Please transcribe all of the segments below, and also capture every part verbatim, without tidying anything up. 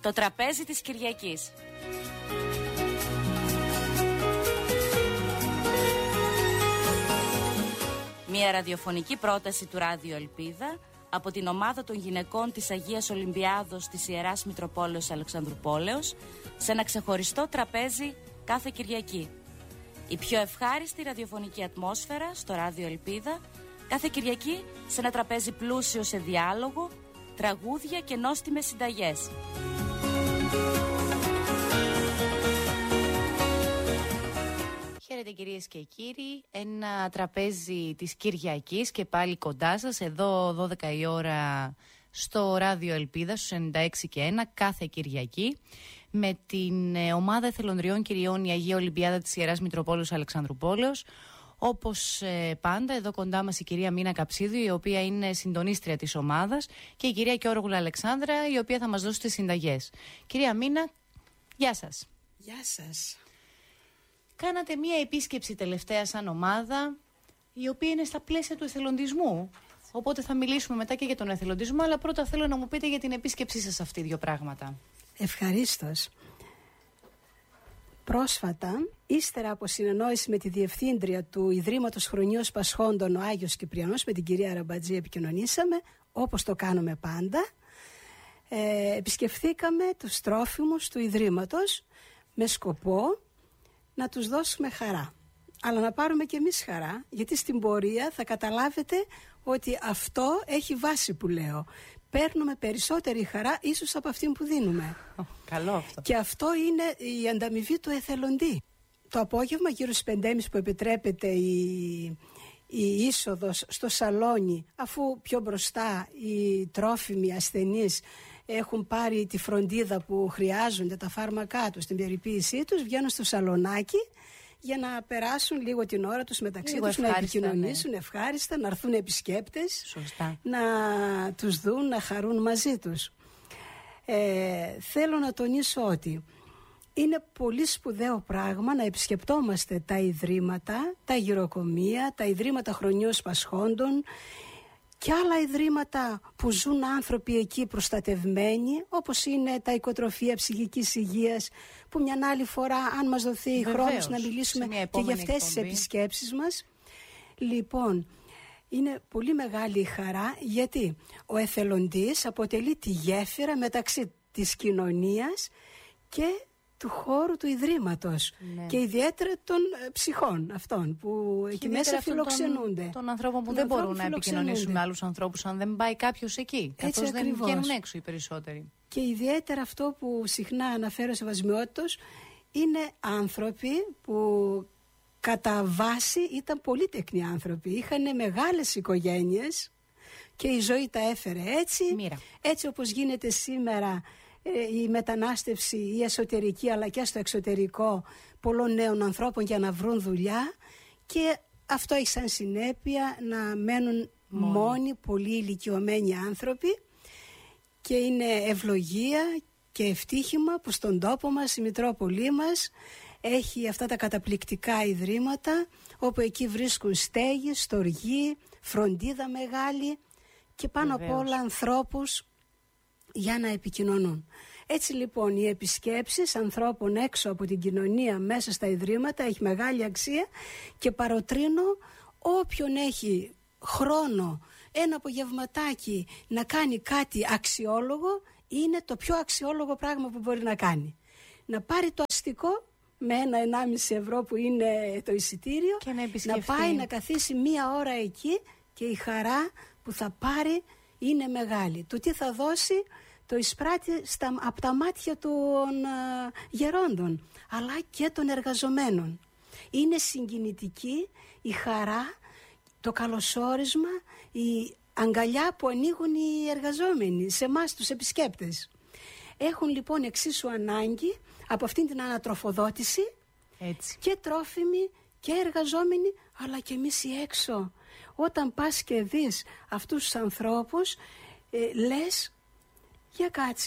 Το τραπέζι της Κυριακής. Μια ραδιοφωνική πρόταση του Ράδιο Ελπίδα από την ομάδα των γυναικών της Αγίας Ολυμπιάδος της Ιεράς Μητροπόλεως Αλεξανδρουπόλεως σε ένα ξεχωριστό τραπέζι κάθε Κυριακή. Η πιο ευχάριστη ραδιοφωνική ατμόσφαιρα στο Ράδιο Ελπίδα κάθε Κυριακή σε ένα τραπέζι πλούσιο σε διάλογο, τραγούδια και νόστιμες συνταγές. Χαίρετε κυρίες και κύριοι, ένα τραπέζι της Κυριακής και πάλι κοντά σας, εδώ δώδεκα η ώρα στο Ράδιο Ελπίδα στους ενενήντα έξι και ένα κάθε Κυριακή, με την ομάδα εθελοντριών κυριών η Αγία Ολυμπιάδα της Ιεράς Μητροπόλεως Αλεξανδρουπόλεως. Όπως ε, πάντα, εδώ κοντά μας η κυρία Μίνα Καψίδου, η οποία είναι συντονίστρια της ομάδας, και η κυρία Κιόργουλα Αλεξάνδρα, η οποία θα μας δώσει τις συνταγές. Κυρία Μίνα, γεια σας. Γεια σας. Κάνατε μία επίσκεψη τελευταία σαν ομάδα, η οποία είναι στα πλαίσια του εθελοντισμού. Οπότε θα μιλήσουμε μετά και για τον εθελοντισμό, αλλά πρώτα θέλω να μου πείτε για την επίσκεψή σας αυτή δύο πράγματα. Ευχαρίστως. Πρόσφατα, ύστερα από συνεννόηση με τη Διευθύντρια του Ιδρύματος Χρονίως Πασχόντων, ο Άγιος Κυπριανός, με την κυρία Ραμπατζή επικοινωνήσαμε, όπως το κάνουμε πάντα. Ε, επισκεφθήκαμε τους τρόφιμους του Ιδρύματος με σκοπό να τους δώσουμε χαρά. Αλλά να πάρουμε και εμείς χαρά, γιατί στην πορεία θα καταλάβετε ότι αυτό έχει βάση που λέω. Παίρνουμε περισσότερη χαρά ίσως από αυτήν που δίνουμε. Καλό αυτό. Και αυτό είναι η ανταμοιβή του εθελοντή. Το απόγευμα γύρω στις πέντε και μισή που επιτρέπεται η, η είσοδος στο σαλόνι, αφού πιο μπροστά οι τρόφιμοι ασθενείς έχουν πάρει τη φροντίδα που χρειάζονται, τα φάρμακά τους, την περιποίησή τους, βγαίνουν στο σαλονάκι για να περάσουν λίγο την ώρα τους μεταξύ λίγο τους, να επικοινωνήσουν, ναι, ευχάριστα, να έρθουν επισκέπτες. Σωστά. Να τους δουν, να χαρούν μαζί τους. Ε, θέλω να τονίσω ότι είναι πολύ σπουδαίο πράγμα να επισκεπτόμαστε τα ιδρύματα, τα γυροκομεία, τα ιδρύματα χρονίως πασχόντων και άλλα ιδρύματα που ζουν άνθρωποι εκεί προστατευμένοι, όπως είναι τα οικοτροφεία ψυχικής υγείας, που μια άλλη φορά, αν μας δοθεί χρόνος, να μιλήσουμε και για αυτές τις επισκέψεις μας. Λοιπόν, είναι πολύ μεγάλη η χαρά, γιατί ο εθελοντής αποτελεί τη γέφυρα μεταξύ της κοινωνίας και του χώρου του Ιδρύματος, ναι, και ιδιαίτερα των ε, ψυχών αυτών που και εκεί μέσα φιλοξενούνται. Των, των ανθρώπων που των δεν μπορούν να επικοινωνήσουν με άλλους ανθρώπους αν δεν πάει κάποιος εκεί. Καθώς δεν βγαίνουν έξω οι περισσότεροι. Και ιδιαίτερα αυτό που συχνά αναφέρω σε βασιμιότητος είναι άνθρωποι που κατά βάση ήταν πολύτεκνοι άνθρωποι. Είχαν μεγάλες οικογένειες και η ζωή τα έφερε έτσι. Μοίρα. Έτσι όπως γίνεται σήμερα η μετανάστευση, η εσωτερική αλλά και στο εξωτερικό πολλών νέων ανθρώπων για να βρουν δουλειά, και αυτό έχει σαν συνέπεια να μένουν μόνοι, μόνοι πολύ ηλικιωμένοι άνθρωποι, και είναι ευλογία και ευτύχημα που στον τόπο μας, η Μητρόπολη μας, έχει αυτά τα καταπληκτικά ιδρύματα όπου εκεί βρίσκουν στέγη, στοργή, φροντίδα μεγάλη και πάνω απ' όλα ανθρώπους για να επικοινωνούν. Έτσι λοιπόν οι επισκέψεις ανθρώπων έξω από την κοινωνία μέσα στα ιδρύματα έχει μεγάλη αξία, και παροτρύνω όποιον έχει χρόνο ένα απογευματάκι να κάνει κάτι αξιόλογο, είναι το πιο αξιόλογο πράγμα που μπορεί να κάνει. Να πάρει το αστικό με ένα ενάμιση ευρώ που είναι το εισιτήριο και να, να πάει να καθίσει μία ώρα εκεί, και η χαρά που θα πάρει είναι μεγάλη. Το τι θα δώσει το εισπράττει στα, από τα μάτια των α, γερόντων αλλά και των εργαζομένων. Είναι συγκινητική η χαρά, το καλωσόρισμα, η αγκαλιά που ανοίγουν οι εργαζόμενοι σε εμάς τους επισκέπτες. Έχουν λοιπόν εξίσου ανάγκη από αυτήν την ανατροφοδότηση. Έτσι. Και τρόφιμοι και εργαζόμενοι, αλλά και εμείς οι έξω. Όταν πας και δεις αυτούς τους ανθρώπους, ε, λες, για κάτσε,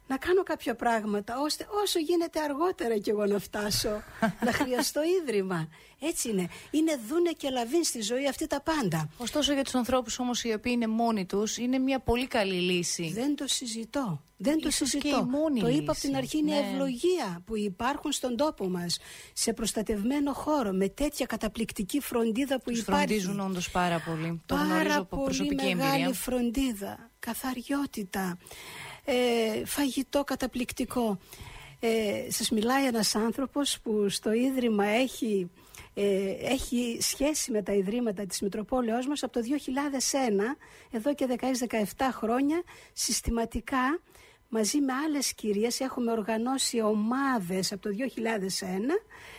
να κάνω κάποια πράγματα ώστε όσο γίνεται αργότερα κι εγώ να φτάσω να χρειαστώ ίδρυμα. Έτσι είναι. Είναι δούνε και λαβήν στη ζωή αυτή τα πάντα. Ωστόσο για τους ανθρώπους όμως οι οποίοι είναι μόνοι τους είναι μια πολύ καλή λύση. Δεν το συζητώ. Δεν το Ίσως συζητώ. Και η μόνη το λύση. είπα από την αρχή, είναι ναι. ευλογία που υπάρχουν στον τόπο μας, σε προστατευμένο χώρο, με τέτοια καταπληκτική φροντίδα που τους υπάρχει. φροντίζουν όντως πάρα πολύ. Το πάρα γνωρίζω από πολύ προσωπική μεγάλη εμπειρία. φροντίδα, καθαριότητα, ε, φαγητό καταπληκτικό. Ε, σας μιλάει ένας άνθρωπος που στο Ίδρυμα έχει, ε, έχει σχέση με τα Ιδρύματα της Μητροπόλεως μας από το δύο χιλιάδες ένα, εδώ και δεκαέξι δεκαεπτά χρόνια, συστηματικά μαζί με άλλες κυρίες έχουμε οργανώσει ομάδες από το δύο χιλιάδες ένα.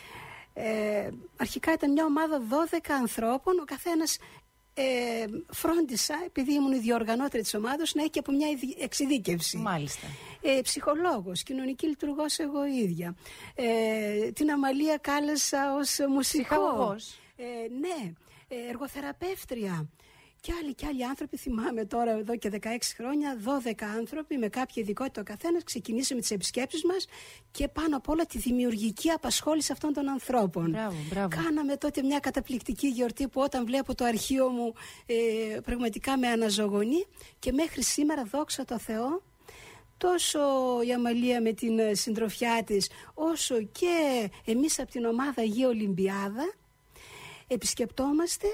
Ε, αρχικά ήταν μια ομάδα δώδεκα ανθρώπων, ο καθένας ε, φρόντισα, επειδή ήμουν η διοργανώτρια της ομάδας, να έχει και από μια εξειδίκευση. Μάλιστα. Ε, ψυχολόγος, κοινωνική λειτουργός εγώ ίδια. Ε, την Αμαλία κάλεσα ως μουσικό. Ε, ναι, ε, εργοθεραπεύτρια. Και άλλοι και άλλοι άνθρωποι, θυμάμαι τώρα εδώ και δεκαέξι χρόνια, δώδεκα άνθρωποι με κάποια ειδικότητα ο καθένας, ξεκινήσαμε τις επισκέψεις μας και πάνω απ' όλα τη δημιουργική απασχόληση αυτών των ανθρώπων. Μπράβο, μπράβο. Κάναμε τότε μια καταπληκτική γιορτή που όταν βλέπω το αρχείο μου ε, πραγματικά με αναζωογονεί, και μέχρι σήμερα, δόξα τω Θεώ, τόσο η Αμαλία με την συντροφιά της, όσο και εμείς από την ομάδα Αγία Ολυμπιάδα επισκεπτόμαστε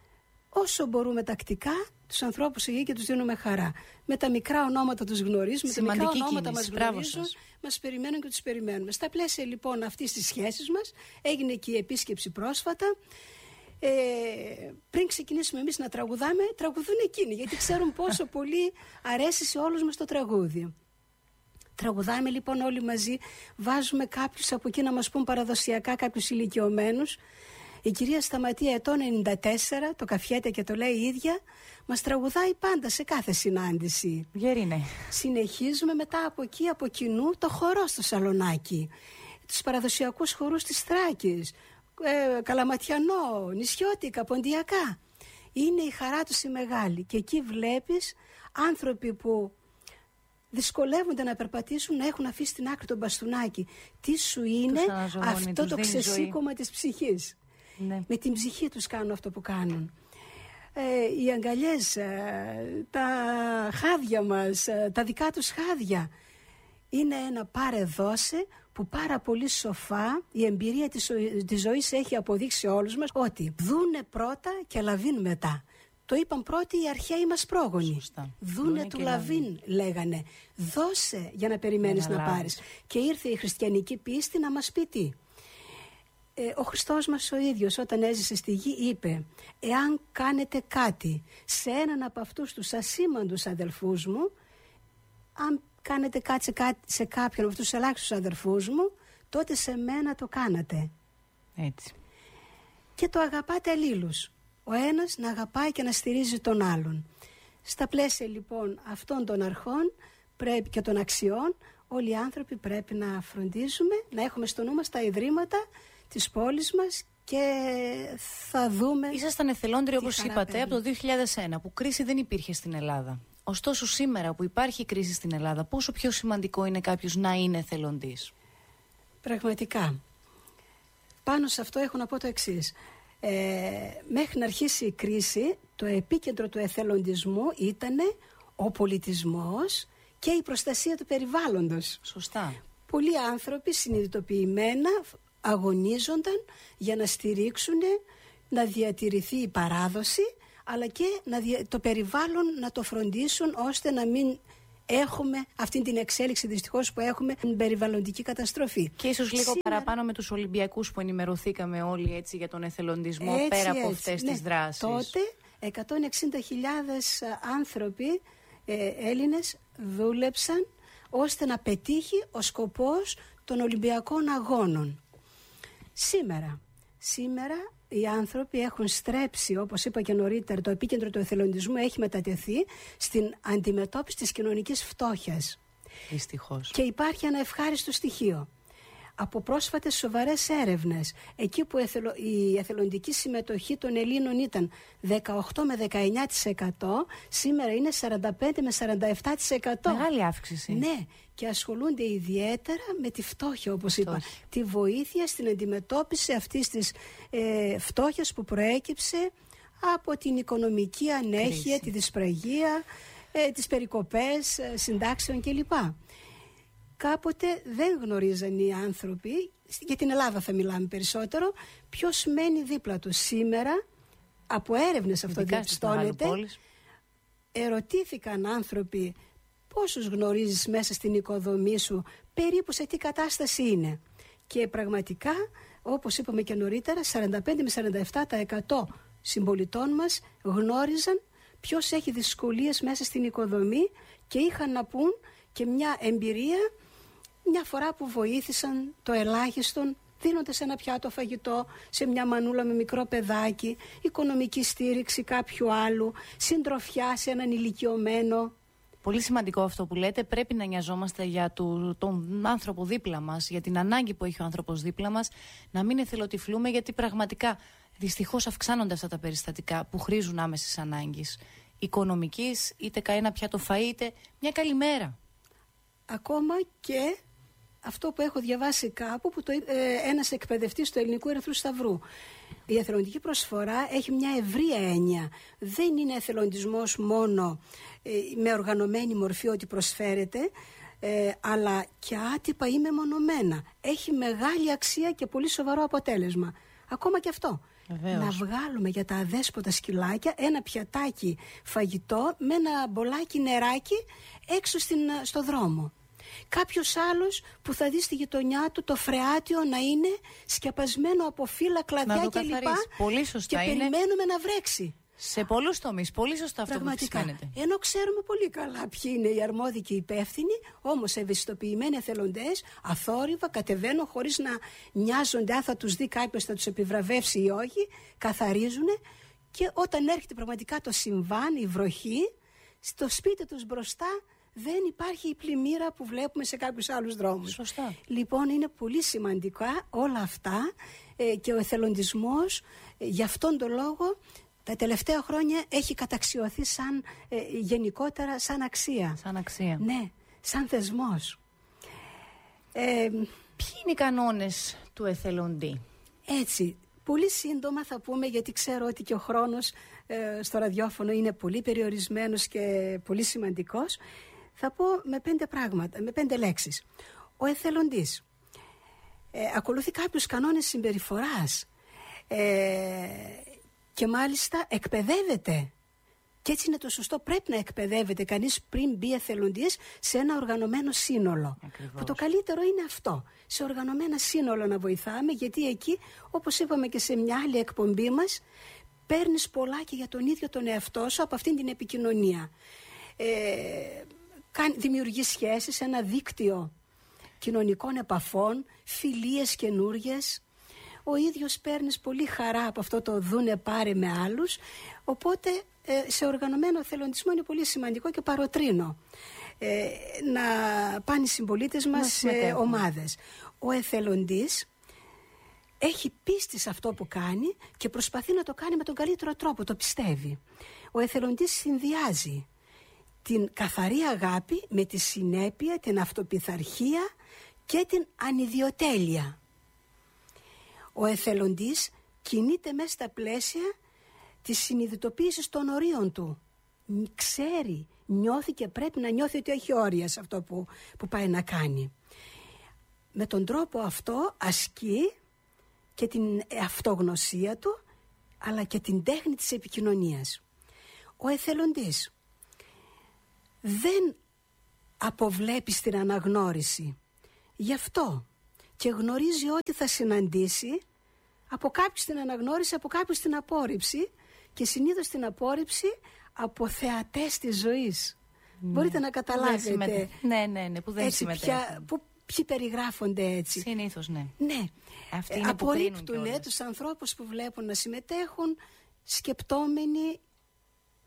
όσο μπορούμε τακτικά τους ανθρώπους εκεί και τους δίνουμε χαρά. Με τα μικρά ονόματα τους γνωρίζουμε, με τα μικρά ονόματα κίνηση. Μας γνωρίζουν, μας περιμένουν και τους περιμένουμε. Στα πλαίσια λοιπόν αυτής της σχέσης μας έγινε και η επίσκεψη πρόσφατα. Ε, πριν ξεκινήσουμε εμείς να τραγουδάμε, τραγουδούν εκείνοι, γιατί ξέρουν πόσο πολύ αρέσει σε όλους μας το τραγούδι. Τραγουδάμε λοιπόν όλοι μαζί, βάζουμε κάποιους από εκεί να μας πούν παραδοσιακά, κάποιους ηλικιωμένους. Η κυρία Σταματία, ετών ενενήντα τέσσερα, το καφιέται και το λέει η ίδια, μας τραγουδάει πάντα σε κάθε συνάντηση. Γερίνε. Συνεχίζουμε μετά από εκεί, από κοινού, το χορό στο Σαλονάκι, τους παραδοσιακούς χορούς της Θράκης, ε, καλαματιανό, νησιώτικα, ποντιακά. Είναι η χαρά τους η μεγάλη, και εκεί βλέπεις άνθρωποι που δυσκολεύονται να περπατήσουν, να έχουν αφήσει στην άκρη τον μπαστούνάκι. Τι σου είναι αυτό το ξεσήκωμα της ψυχής. Ναι. Με την ψυχή τους κάνουν αυτό που κάνουν. Ε, οι αγκαλιές, ε, τα χάδια μας, ε, τα δικά τους χάδια, είναι ένα πάρε δώσε που πάρα πολύ σοφά η εμπειρία της, της ζωής έχει αποδείξει όλους μας ότι δούνε πρώτα και λαβήν μετά. Το είπαν πρώτοι οι αρχαίοι μας πρόγονοι. Σωστά. Δούνε, Δούνε του λαβήν, λαβήν λέγανε. Δώσε για να περιμένεις να, να πάρεις. Και ήρθε η χριστιανική πίστη να μας πει τι. Ε, ο Χριστός μας ο ίδιος όταν έζησε στη γη είπε, εάν κάνετε κάτι σε έναν από αυτούς τους ασήμαντους αδελφούς μου, αν κάνετε κάτι σε, κάτι, σε κάποιον από αυτούς τους ελάχιστους αδελφούς μου, τότε σε μένα το κάνατε. Έτσι. Και το αγαπάτε αλλήλους. Ο ένας να αγαπάει και να στηρίζει τον άλλον. Στα πλαίσια λοιπόν αυτών των αρχών πρέπει, και των αξιών, όλοι οι άνθρωποι πρέπει να φροντίζουμε, να έχουμε στο νου μας τα ιδρύματα της πόλης μας, και θα δούμε. Ήσασταν εθελόντριοι, όπως είπατε, από το δύο χιλιάδες ένα, που κρίση δεν υπήρχε στην Ελλάδα. Ωστόσο σήμερα που υπάρχει κρίση στην Ελλάδα, πόσο πιο σημαντικό είναι κάποιος να είναι εθελοντής? Πραγματικά. Πάνω σε αυτό έχω να πω το εξής. Ε, μέχρι να αρχίσει η κρίση, το επίκεντρο του εθελοντισμού ήταν ο πολιτισμός και η προστασία του περιβάλλοντος. Σωστά. Πολλοί άνθρωποι συνειδητοποιημένα αγωνίζονταν για να στηρίξουν, να διατηρηθεί η παράδοση, αλλά και να δια... το περιβάλλον να το φροντίσουν, ώστε να μην έχουμε αυτή την εξέλιξη δυστυχώς που έχουμε, την περιβαλλοντική καταστροφή. Και ίσως λίγο Σήμερα... παραπάνω με τους Ολυμπιακούς που ενημερωθήκαμε όλοι έτσι για τον εθελοντισμό, έτσι, πέρα από αυτές, ναι, τις δράσεις. Τότε εκατόν εξήντα χιλιάδες άνθρωποι, ε, Έλληνες, δούλεψαν ώστε να πετύχει ο σκοπός των Ολυμπιακών Αγώνων. Σήμερα, σήμερα οι άνθρωποι έχουν στρέψει, όπως είπα και νωρίτερα, το επίκεντρο του εθελοντισμού έχει μετατεθεί στην αντιμετώπιση της κοινωνικής φτώχειας. Δυστυχώς. Και υπάρχει ένα ευχάριστο στοιχείο. από πρόσφατες σοβαρές έρευνες. Εκεί που η εθελοντική συμμετοχή των Ελλήνων ήταν δεκαοκτώ με δεκαεννιά τοις εκατό, σήμερα είναι σαράντα πέντε με σαράντα επτά τοις εκατό. Μεγάλη αύξηση. Ναι, και ασχολούνται ιδιαίτερα με τη φτώχεια, όπως είπα. Τη βοήθεια στην αντιμετώπιση αυτής της ε, φτώχειας που προέκυψε από την οικονομική ανέχεια, κρίση, τη δυσπραγία, ε, τις περικοπές ε, συντάξεων κλπ. Κάποτε δεν γνωρίζαν οι άνθρωποι, για την Ελλάδα θα μιλάμε περισσότερο, ποιος μένει δίπλα τους. Σήμερα, από έρευνες αυτό διαπιστώνεται, ερωτήθηκαν άνθρωποι πόσους γνωρίζεις μέσα στην οικοδομή σου, περίπου σε τι κατάσταση είναι. Και πραγματικά, όπως είπαμε και νωρίτερα, σαράντα πέντε με σαράντα επτά τοις εκατό συμπολιτών μας γνώριζαν ποιος έχει δυσκολίες μέσα στην οικοδομή και είχαν να πούν και μια εμπειρία μια φορά που βοήθησαν το ελάχιστον, δίνοντας ένα πιάτο φαγητό σε μια μανούλα με μικρό παιδάκι, οικονομική στήριξη κάποιου άλλου, συντροφιά σε έναν ηλικιωμένο. Πολύ σημαντικό αυτό που λέτε. Πρέπει να νοιαζόμαστε για του, τον άνθρωπο δίπλα μας, για την ανάγκη που έχει ο άνθρωπος δίπλα μας, να μην εθελοτυφλούμε, γιατί πραγματικά δυστυχώς αυξάνονται αυτά τα περιστατικά που χρήζουν άμεσης ανάγκης. Οικονομικής, είτε κανένα πιάτο φαΐ, είτε μια καλημέρα. Ακόμα και αυτό που έχω διαβάσει κάπου, που το, ε, ένας εκπαιδευτής του Ελληνικού Ερυθρού Σταυρού. Η εθελοντική προσφορά έχει μια ευρία έννοια. Δεν είναι εθελοντισμός μόνο ε, με οργανωμένη μορφή ότι προσφέρεται, ε, αλλά και άτυπα ή μεμονωμένα. Έχει μεγάλη αξία και πολύ σοβαρό αποτέλεσμα. Ακόμα και αυτό. Βεβαίως. Να βγάλουμε για τα αδέσποτα σκυλάκια ένα πιατάκι φαγητό με ένα μπολάκι νεράκι έξω στην, στο δρόμο. Κάποιος άλλος που θα δει στη γειτονιά του το φρεάτιο να είναι σκεπασμένο από φύλλα, κλαδιά κλπ. Πολύ σωστά και είναι. Περιμένουμε να βρέξει. Σε πολλούς τομείς. Πολύ σωστά αυτό που φαίνεται. Ενώ ξέρουμε πολύ καλά ποιοι είναι οι αρμόδιοι και οι υπεύθυνοι, όμως ευαισθητοποιημένοι εθελοντές αθόρυβα κατεβαίνουν χωρίς να νοιάζονται αν θα τους δει κάποιος, θα τους επιβραβεύσει ή όχι, καθαρίζουν, και όταν έρχεται πραγματικά το συμβάν, η βροχή, στο σπίτι τους μπροστά δεν υπάρχει η πλημμύρα που βλέπουμε σε κάποιους άλλους δρόμους. Σωστά. Λοιπόν, είναι πολύ σημαντικά όλα αυτά ε, και ο εθελοντισμός ε, γι' αυτόν τον λόγο τα τελευταία χρόνια έχει καταξιωθεί σαν ε, γενικότερα σαν αξία. Σαν αξία. Ναι, σαν θεσμός. Ε, Ποιοι είναι οι κανόνες του εθελοντή? Έτσι, πολύ σύντομα θα πούμε, γιατί ξέρω ότι και ο χρόνος ε, στο ραδιόφωνο είναι πολύ περιορισμένος και πολύ σημαντικός. Θα πω με πέντε πράγματα, με πέντε λέξεις. Ο εθελοντής ε, ακολουθεί κάποιους κανόνες συμπεριφοράς ε, και μάλιστα εκπαιδεύεται. Και έτσι είναι το σωστό. Πρέπει να εκπαιδεύεται κανείς πριν μπει εθελοντής σε ένα οργανωμένο σύνολο. Ακριβώς. Που το καλύτερο είναι αυτό. Σε οργανωμένα σύνολο να βοηθάμε, γιατί εκεί, όπως είπαμε και σε μια άλλη εκπομπή μας, παίρνεις πολλά και για τον ίδιο τον εαυτό σου από αυτήν την επικοινωνία. Ε, δημιουργεί σχέσεις, ένα δίκτυο κοινωνικών επαφών, φιλίες καινούριες. Ο ίδιος παίρνεις πολύ χαρά από αυτό το δούνε πάρε με άλλους. Οπότε ε, σε οργανωμένο εθελοντισμό είναι πολύ σημαντικό και παροτρύνω ε, να πάνε οι συμπολίτες μας σε ομάδες. Ο εθελοντής έχει πίστη σε αυτό που κάνει και προσπαθεί να το κάνει με τον καλύτερο τρόπο, το πιστεύει. Ο εθελοντής συνδυάζει την καθαρή αγάπη με τη συνέπεια, την αυτοπιθαρχία και την ανιδιοτέλεια. Ο εθελοντής κινείται μέσα στα πλαίσια της συνειδητοποίησης των ορίων του. Ξέρει, νιώθει και πρέπει να νιώθει ότι έχει όρια σε αυτό που, που πάει να κάνει. Με τον τρόπο αυτό ασκεί και την αυτογνωσία του, αλλά και την τέχνη της επικοινωνίας. Ο εθελοντής δεν αποβλέπει στην αναγνώριση. Γι' αυτό και γνωρίζει ότι θα συναντήσει από κάποιους την αναγνώριση, από κάποιους την απόρριψη, και συνήθως την απόρριψη από θεατές της ζωής. Ναι. Μπορείτε να καταλάβετε. Ναι, ναι, ναι, που δεν έτσι, ποια, που, ποιοι περιγράφονται έτσι. Συνήθως, ναι. Ναι. Αυτοί είναι απορρίπτουν τους ανθρώπους που βλέπουν να συμμετέχουν, σκεπτόμενοι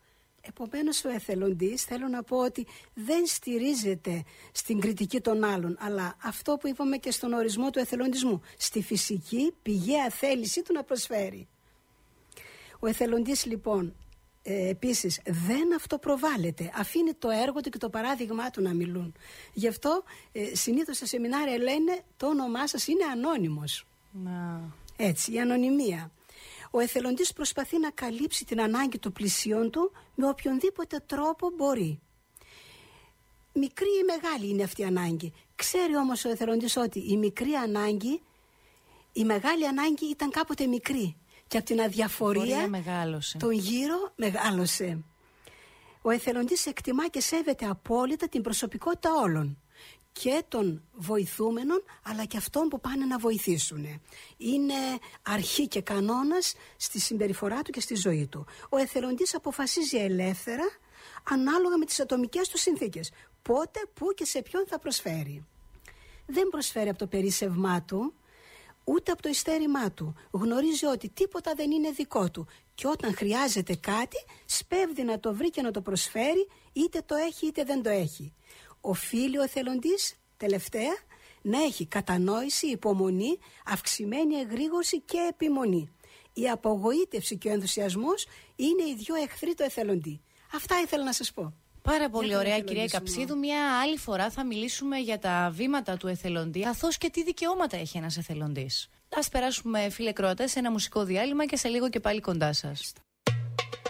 Επομένως ο εθελοντής, θέλω να πω ότι δεν στηρίζεται στην κριτική των άλλων, αλλά αυτό που είπαμε και στον ορισμό του εθελοντισμού, στη φυσική πηγαία θέλησή του να προσφέρει. Ο εθελοντής λοιπόν ε, επίσης δεν αυτοπροβάλλεται, αφήνει το έργο του και το παράδειγμά του να μιλούν. Γι' αυτό ε, συνήθως στα σεμινάρια λένε το όνομά σας είναι ανώνυμος. Να. Έτσι, η ανωνυμία. Ο εθελοντής προσπαθεί να καλύψει την ανάγκη του πλησίον του με οποιονδήποτε τρόπο μπορεί. Μικρή ή μεγάλη είναι αυτή η ανάγκη. Ξέρει όμως ο εθελοντής ότι η μικρή ανάγκη, η μεγάλη ανάγκη ήταν κάποτε μικρή και από την αδιαφορία τον γύρο μεγάλωσε. Ο εθελοντής εκτιμά και σέβεται απόλυτα την προσωπικότητα όλων, και των βοηθούμενων αλλά και αυτών που πάνε να βοηθήσουν. Είναι αρχή και κανόνας στη συμπεριφορά του και στη ζωή του. Ο εθελοντής αποφασίζει ελεύθερα ανάλογα με τις ατομικές του συνθήκες πότε, πού και σε ποιον θα προσφέρει. Δεν προσφέρει από το περίσσευμά του ούτε από το ειστέρημά του. Γνωρίζει ότι τίποτα δεν είναι δικό του και όταν χρειάζεται κάτι σπέβδει να το βρει και να το προσφέρει, είτε το έχει είτε δεν το έχει. Οφείλει ο εθελοντής, τελευταία, να έχει κατανόηση, υπομονή, αυξημένη εγρήγορση και επιμονή. Η απογοήτευση και ο ενθουσιασμός είναι οι δυο εχθροί του εθελοντή. Αυτά ήθελα να σας πω. Πάρα πολύ ωραία, κυρία Καψίδου. Μια άλλη φορά θα μιλήσουμε για τα βήματα του εθελοντή, καθώς και τι δικαιώματα έχει ένας εθελοντής. Ας περάσουμε, φίλε Κροατές, σε ένα μουσικό διάλειμμα και σε λίγο και πάλι κοντά σας.